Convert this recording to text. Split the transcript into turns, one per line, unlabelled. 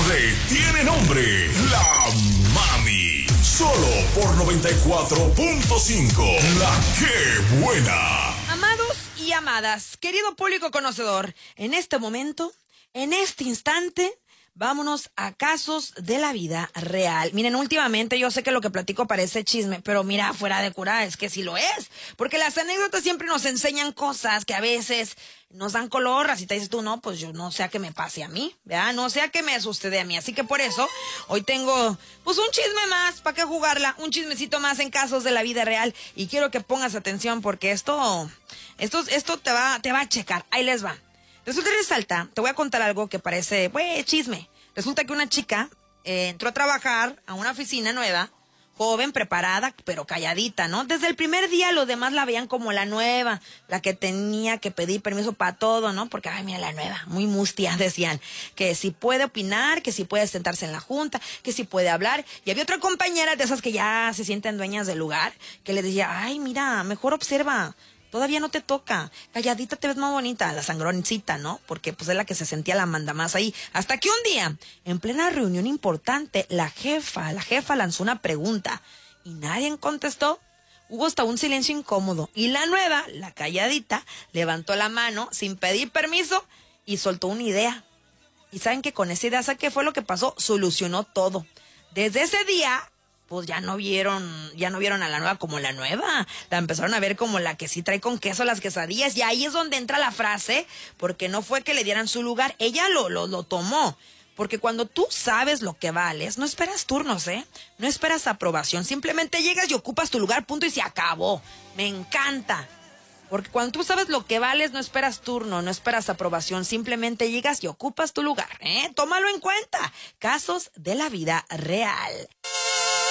Tiene nombre, La Mami. Solo por 94.5. La que buena.
Amados y amadas, querido público conocedor, en este momento, en este instante, vámonos a casos de la vida real. Miren, últimamente yo sé que lo que platico parece chisme, pero mira, fuera de cura, es que sí lo es. Porque las anécdotas siempre nos enseñan cosas que a veces nos dan color. Así te dices tú, no, pues yo no sé a qué me pase a mí, ¿verdad? No sé a qué me sucede a mí. Así que por eso, hoy tengo, pues un chisme más, ¿para qué jugarla? Un chismecito más en casos de la vida real. Y quiero que pongas atención porque esto te va a checar. Ahí les va. Resulta y resalta, te voy a contar algo que parece, chisme. Resulta que una chica entró a trabajar a una oficina nueva, joven, preparada, pero calladita, ¿no? Desde el primer día los demás la veían como la nueva, la que tenía que pedir permiso para todo, ¿no? Porque, ay, mira, la nueva, muy mustia, decían. Que si puede opinar, que si puede sentarse en la junta, que si puede hablar. Y había otra compañera de esas que ya se sienten dueñas del lugar, que le decía, ay, mira, mejor observa. Todavía no te toca. Calladita te ves más bonita, la sangroncita, ¿no? Porque pues es la que se sentía la mandamás ahí. Hasta que un día, en plena reunión importante, la jefa lanzó una pregunta y nadie contestó. Hubo hasta un silencio incómodo. Y la nueva, la calladita, levantó la mano sin pedir permiso y soltó una idea. Y saben que con esa idea, ¿saben qué fue lo que pasó? Solucionó todo. Desde ese día, pues ya no vieron a la nueva como la nueva. La empezaron a ver como la que sí trae con queso las quesadillas. Y ahí es donde entra la frase, porque no fue que le dieran su lugar, ella lo tomó. Porque cuando tú sabes lo que vales, no esperas turnos, no esperas aprobación. Simplemente llegas y ocupas tu lugar, punto, y se acabó. Me encanta. Porque cuando tú sabes lo que vales, no esperas turno, no esperas aprobación, simplemente llegas y ocupas tu lugar, Tómalo en cuenta. Casos de la vida real.